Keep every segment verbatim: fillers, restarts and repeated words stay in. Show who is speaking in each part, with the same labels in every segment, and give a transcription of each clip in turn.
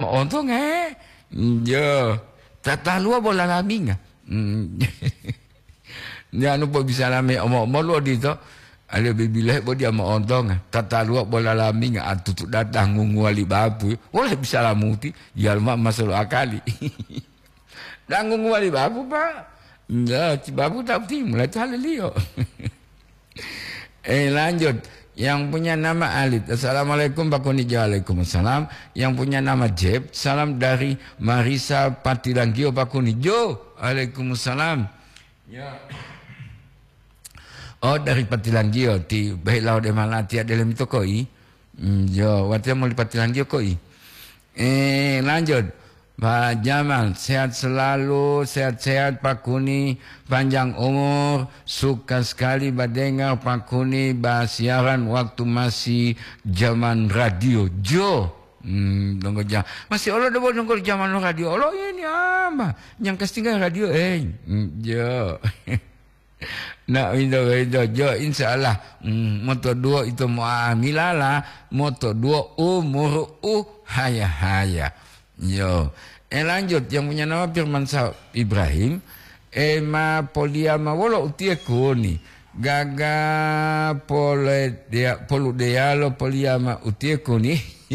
Speaker 1: mo ontong eh. Yo. Tata lua bola laming. Ya anu po bisa lami omo-omo lu dito. Ada bibileh bo dia mo ontong. Tata lua bola laming atutu datang ngungu ali babu. Oleh bisa lamuti. Ya mak masuk akali. Dan ngungu ali babu pak. Ya, babu tak ti mulai halilio. Eh lanjut. Yang punya nama Alit. Assalamualaikum Pak Kuni. Waalaikumsalam. Yang punya nama Jeb. Salam dari Marisa Patilanggio Pak Kuni. Jo. Waalaikumsalam. Ya. Oh dari Patilanggio. Ti Behilau de Malati dalam itu koi. Jo. Waktu mau di Patilanggio koi. Eh lanjut. Pak Jamal, sehat selalu, sehat-sehat Pak Kuni, panjang umur, suka sekali mendengar Pak Kuni siaran waktu masih zaman radio. Jo, hmm, nunggu jam, masih Allah dah nunggu zaman radio. Allah ini apa? Yang kestinggal radio, eh, jo. Nak itu itu jo, insya Allah. Hmm, moto dua itu muamilalah, moto dua umur uh haya haya. Yo, eh lanjut yang punya nama Firman Ibrahim, ema poliama wolo utie kuni, gaga pole dia polu dialo poliama utie kuni,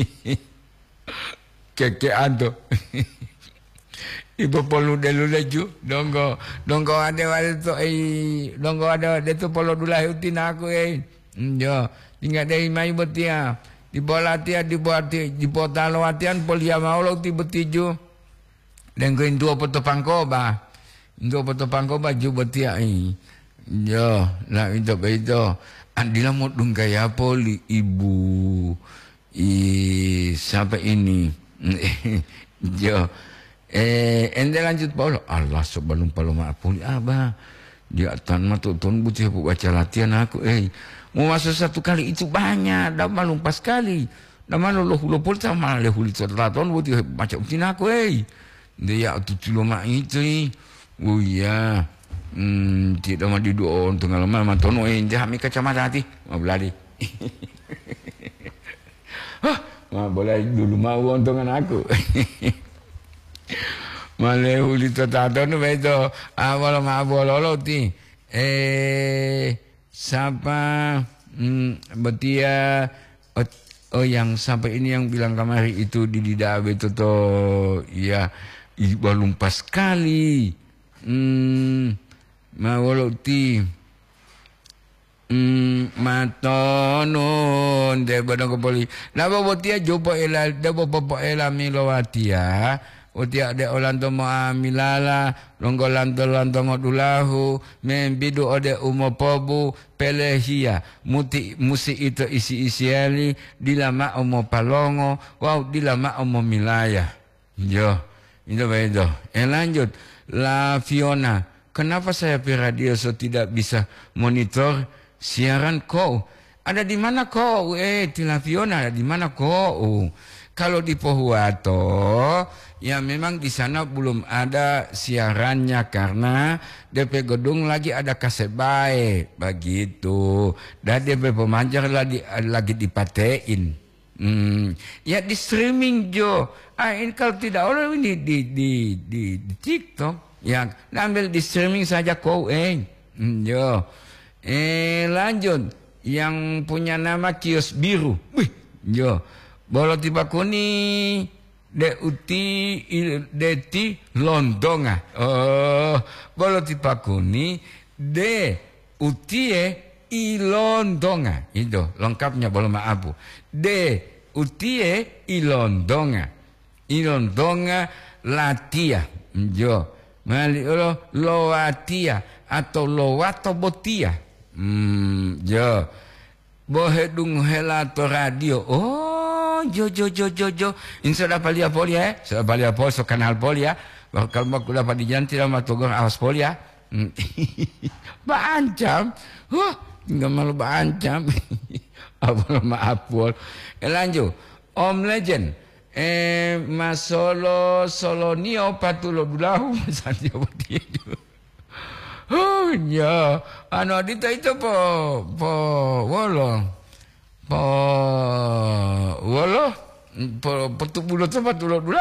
Speaker 1: keke ando, ibu polu delu leju, donggo donggo ada ada tu eh donggo ada ada tu polu dulai utin aku eh, yo tinggal dari mai betia. Di bola latihan, di buat di botalo latihan polia mau ti betiju. Dan koin dua poto pangkoba. Dua poto pangkoba ju betia ai. Yo, nak itu itu. Andila mau dungkaya poli ibu. I sampai ini. Yo. Eh, ende lanjut Paulo. Allah sebelum Paulo maaf poli abah. Dia tan matu ton butuh baca latihan aku eh. Mau masuk satu kali itu banyak, dah malu pas kali. Dah malu loh loh pun sama leh huli terlaton buat dia macam utin aku eh. Dia tu tu lama itu. Oh ya, hmm tidak mau di doa untuk ngalam malam tono eh jah mi kacamata hati, mau beladi. Hah, mau boleh dulu mau untungan aku. Maleh huli terlaton begitu. Awal ma awal ti. Eh siapa hmm, betia oh, oh yang sampai ini yang bilang kamari itu di didabe itu toh ya belum pas sekali hmm, mau ti hmm, matonon de badang kopoli napa betia jopo ela de popo ela milowatia Utia de olanto moamilala, longo lanto lanto ngodulahu, membidu ode umopobu, pelehia, muti musi itu isi isiali, dilama omo palongo, wow dilama omo milaya. Yo, itu begitu. Eh lanjut, La Fiona, kenapa saya pi radio so tidak bisa monitor siaran kau? Ada di mana kau? Eh, La Fiona ada di mana kau? Kalau di Pohuwato, ya memang di sana belum ada siarannya karena D P gedung lagi ada kaset baik begitu. Dan D P pemancar lagi lagi dipatein. Hmm. Ya di streaming Jo. Ah, ini kalau tidak orang ini di di di, di TikTok, ya ambil di streaming saja kau eh. Hmm, Jo. Eh lanjut yang punya nama Kios Biru. Wih, Jo. Bolo tiba kuni de uti deti londonga. Oh, bolo tiba kuni de utie ilondonga. Itu lengkapnya bolo maabu. De utie ilondonga. Ilondonga latia. Jo. Mali lo loatia atau loato botia. Hmm, jo. Bohedung helato radio. Oh, jo jo jo jo jo. Insya Allah palia polia, eh. Sudah palia pol so kanal polia. Kalau mau kuda pada janti lama togong awas polia. Baancam, huh, nggak malu baancam. Apa maaf pol. Eh lanjut, Om Legend. Eh masolo solonio patulo dulahu sanjo dia. Oh ya, anu adita itu po po wolo po wolo po po tu bulo tu patulo dula.